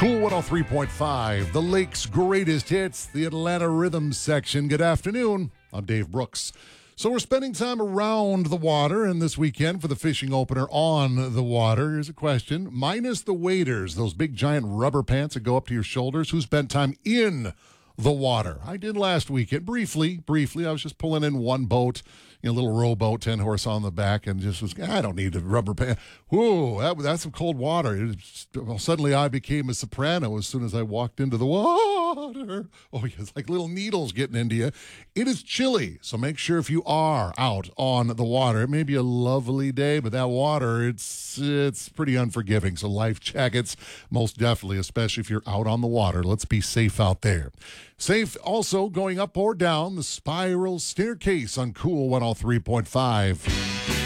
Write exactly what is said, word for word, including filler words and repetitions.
Cool one oh three point five, the Lake's greatest hits, the Atlanta Rhythm section. Good afternoon. I'm Dave Brooks. So we're spending time around the water, and this weekend for the fishing opener on the water, here's a question. Minus the waders, those big giant rubber pants that go up to your shoulders, who spent time in the water? I did last weekend, briefly, briefly. I was just pulling in one boat, you know, a little rowboat, ten horse on the back, and just was, I don't need the rubber pant. Whoa, that, that's some cold water. It was, well, suddenly I became a soprano as soon as I walked into the water. Oh, yeah, it's like little needles getting into you. It is chilly, so make sure if you are out on the water, it may be a lovely day, but that water, it's it's pretty unforgiving. So life jackets, most definitely, especially if you're out on the water. Let's be safe out there. Safe also going up or down the spiral staircase on Cool one oh three point five.